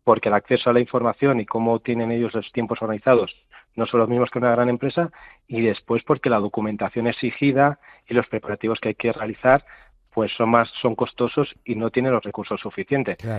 porque el acceso a la información y cómo tienen ellos los tiempos organizados no son los mismos que una gran empresa, y después porque la documentación exigida y los preparativos que hay que realizar pues son costosos y no tienen los recursos suficientes. Claro.